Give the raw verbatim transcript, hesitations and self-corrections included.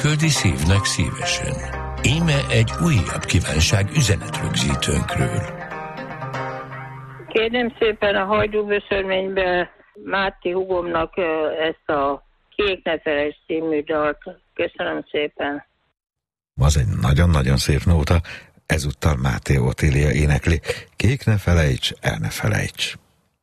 küldi szívnek szívesen. Íme egy újabb kívánság üzenetrögzítőnkről. Kérem szépen a Hajdúböszörménybe Máté hugomnak ezt a Kék ne felejts című dalt. Köszönöm szépen. Az egy nagyon-nagyon szép nóta, ezúttal Máté Otília énekli. Kék ne felejts, el ne felejts.